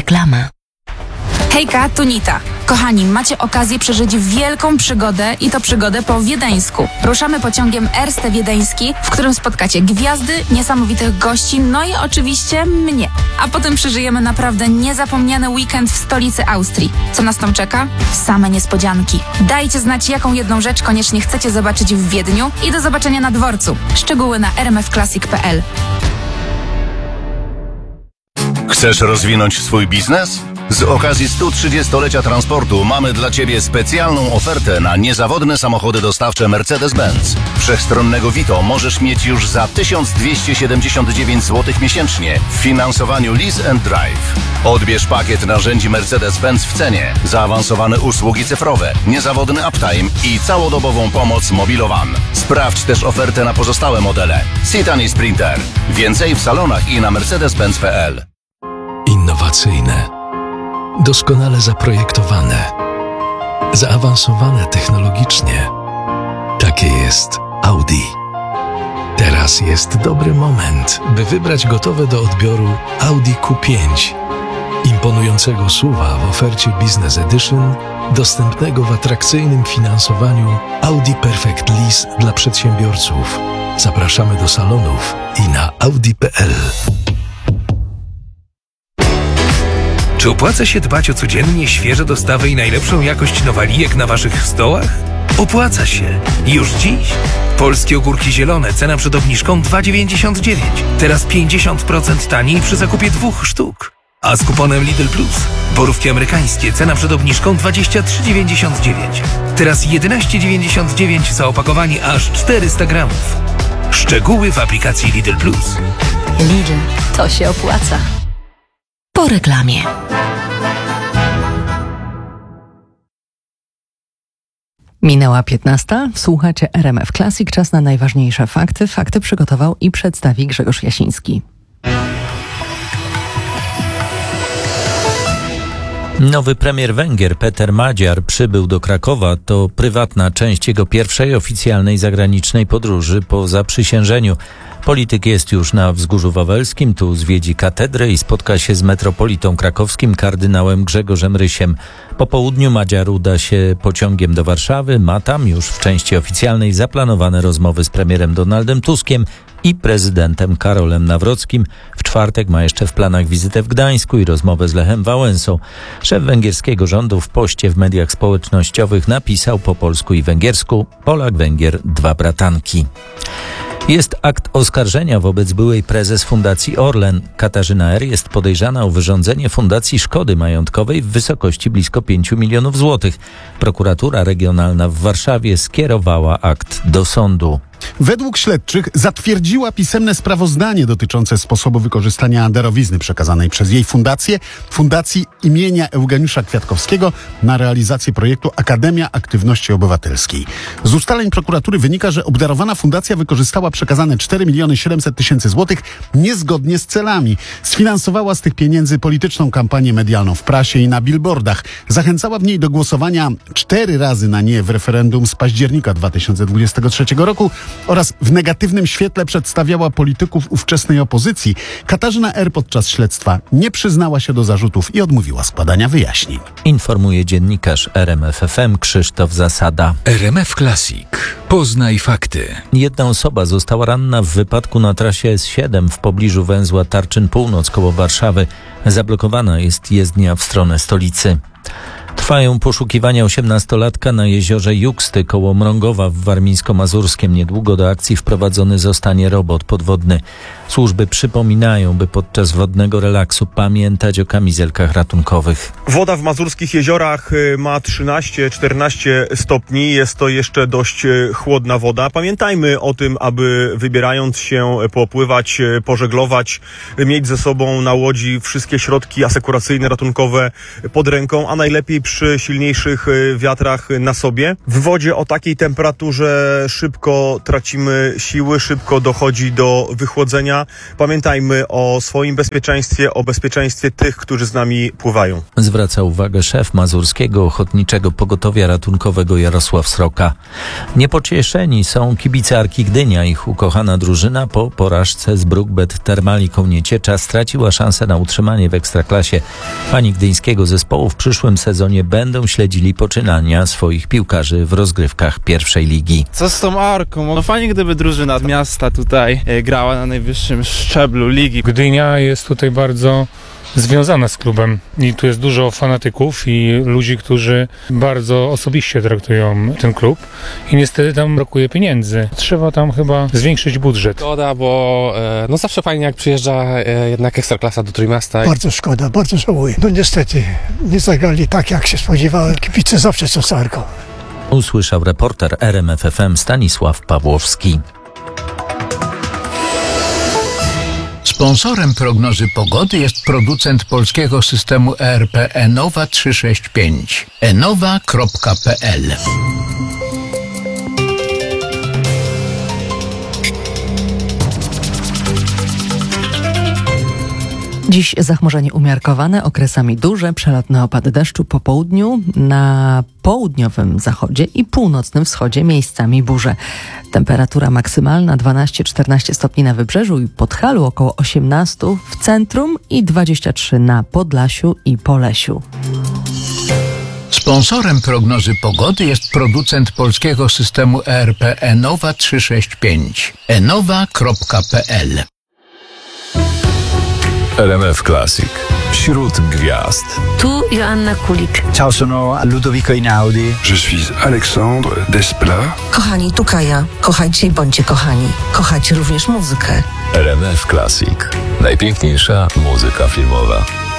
Reklama. Hejka, tu Nita. Kochani, macie okazję przeżyć wielką przygodę i to przygodę po wiedeńsku. Ruszamy pociągiem Erste Wiedeński, w którym spotkacie gwiazdy, niesamowitych gości, no i oczywiście mnie. A potem przeżyjemy naprawdę niezapomniany weekend w stolicy Austrii. Co nas tam czeka? Same niespodzianki. Dajcie znać, jaką jedną rzecz koniecznie chcecie zobaczyć w Wiedniu i do zobaczenia na dworcu. Szczegóły na rmfclassic.pl. Chcesz rozwinąć swój biznes? Z okazji 130-lecia transportu mamy dla Ciebie specjalną ofertę na niezawodne samochody dostawcze Mercedes-Benz. Wszechstronnego Vito możesz mieć już za 1279 zł miesięcznie w finansowaniu Lease and Drive. Odbierz pakiet narzędzi Mercedes-Benz w cenie, zaawansowane usługi cyfrowe, niezawodny uptime i całodobową pomoc Mobilowan. Sprawdź też ofertę na pozostałe modele. Citan i Sprinter. Więcej w salonach i na mercedes-benz.pl. Innowacyjne, doskonale zaprojektowane, zaawansowane technologicznie. Takie jest Audi. Teraz jest dobry moment, by wybrać gotowe do odbioru Audi Q5. Imponującego SUV-a w ofercie Business Edition, dostępnego w atrakcyjnym finansowaniu Audi Perfect Lease dla przedsiębiorców. Zapraszamy do salonów i na audi.pl. Czy opłaca się dbać o codziennie świeże dostawy i najlepszą jakość nowalijek na Waszych stołach? Opłaca się. Już dziś. Polskie ogórki zielone, cena przed obniżką 2,99. Teraz 50% taniej przy zakupie 2 sztuk. A z kuponem Lidl Plus. Borówki amerykańskie, cena przed obniżką 23,99. Teraz 11,99 za opakowanie aż 400 gramów. Szczegóły w aplikacji Lidl Plus. Lidl, to się opłaca. Po reklamie. Minęła 15. Słuchacie RMF Classic. Czas na najważniejsze fakty. Fakty przygotował i przedstawi Grzegorz Jasiński. Nowy premier Węgier Peter Magyar przybył do Krakowa. To prywatna część jego pierwszej oficjalnej zagranicznej podróży po zaprzysiężeniu. Polityk jest już na Wzgórzu Wawelskim, tu zwiedzi katedrę i spotka się z metropolitą krakowskim kardynałem Grzegorzem Rysiem. Po południu Magyar uda się pociągiem do Warszawy, ma tam już w części oficjalnej zaplanowane rozmowy z premierem Donaldem Tuskiem i prezydentem Karolem Nawrockim. W czwartek ma jeszcze w planach wizytę w Gdańsku i rozmowę z Lechem Wałęsą. Szef węgierskiego rządu w poście w mediach społecznościowych napisał po polsku i węgiersku: Polak, Węgier, 2 bratanki. Jest akt oskarżenia wobec byłej prezes Fundacji Orlen. Katarzyna R. jest podejrzana o wyrządzenie fundacji szkody majątkowej w wysokości blisko 5 milionów złotych. Prokuratura Regionalna w Warszawie skierowała akt do sądu. Według śledczych zatwierdziła pisemne sprawozdanie dotyczące sposobu wykorzystania darowizny przekazanej przez jej fundację, Fundacji imienia Eugeniusza Kwiatkowskiego, na realizację projektu Akademia Aktywności Obywatelskiej. Z ustaleń prokuratury wynika, że obdarowana fundacja wykorzystała przekazane 4 700 000 złotych niezgodnie z celami. Sfinansowała z tych pieniędzy polityczną kampanię medialną w prasie i na billboardach. Zachęcała w niej do głosowania 4 razy na nie w referendum z października 2023 roku oraz w negatywnym świetle przedstawiała polityków ówczesnej opozycji. Katarzyna R. podczas śledztwa nie przyznała się do zarzutów i odmówiła składania wyjaśnień. Informuje dziennikarz RMF FM Krzysztof Zasada. RMF Classic. Poznaj fakty. Jedna osoba została ranna w wypadku na trasie S7 w pobliżu węzła Tarczyn Północ koło Warszawy. Zablokowana jest jezdnia w stronę stolicy. Trwają poszukiwania 18-latka na jeziorze Juksty koło Mrągowa w Warmińsko-Mazurskiem. Niedługo do akcji wprowadzony zostanie robot podwodny. Służby przypominają, by podczas wodnego relaksu pamiętać o kamizelkach ratunkowych. Woda w mazurskich jeziorach ma 13-14 stopni. Jest to jeszcze dość chłodna woda. Pamiętajmy o tym, aby wybierając się popływać, pożeglować, mieć ze sobą na łodzi wszystkie środki asekuracyjne, ratunkowe pod ręką, a najlepiej przy przy silniejszych wiatrach na sobie. W wodzie o takiej temperaturze szybko tracimy siły, szybko dochodzi do wychłodzenia. Pamiętajmy o swoim bezpieczeństwie, o bezpieczeństwie tych, którzy z nami pływają. Zwraca uwagę szef Mazurskiego Ochotniczego Pogotowia Ratunkowego Jarosław Sroka. Niepocieszeni są kibice Arki Gdynia. Ich ukochana drużyna po porażce z Brukbet Termali Kołnieciecza straciła szansę na utrzymanie w Ekstraklasie. Fani gdyńskiego zespołu w przyszłym sezonie będą śledzili poczynania swoich piłkarzy w rozgrywkach pierwszej ligi. Co z tą Arką? No fajnie, gdyby drużyna miasta tutaj grała na najwyższym szczeblu ligi. Gdynia jest tutaj bardzo związana z klubem i tu jest dużo fanatyków i ludzi, którzy bardzo osobiście traktują ten klub i niestety tam brakuje pieniędzy. Trzeba tam chyba zwiększyć budżet. Szkoda, bo no zawsze fajnie jak przyjeżdża jednak Ekstraklasa do Trójmiasta. Bardzo szkoda, bardzo żałuję. No niestety nie zagrali tak, jak się spodziewałem. Kibice zawsze są z Arką. Usłyszał reporter RMF FM Stanisław Pawłowski. Sponsorem prognozy pogody jest producent polskiego systemu ERP Enowa 365. enowa.pl. Dziś zachmurzenie umiarkowane, okresami duże, przelotne opady deszczu po południu, na południowym zachodzie i północnym wschodzie miejscami burze. Temperatura maksymalna 12-14 stopni na Wybrzeżu i Podhalu, około 18 w centrum i 23 na Podlasiu i Polesiu. Sponsorem prognozy pogody jest producent polskiego systemu ERP Enowa 365. enowa.pl. RMF Classic. Wśród gwiazd. Tu Joanna Kulik. Ciao, sono Ludovico Einaudi. Je suis Alexandre Desplat. Kochani, tu Kaja. Kochajcie i bądźcie kochani. Kochajcie również muzykę. RMF Classic. Najpiękniejsza muzyka filmowa.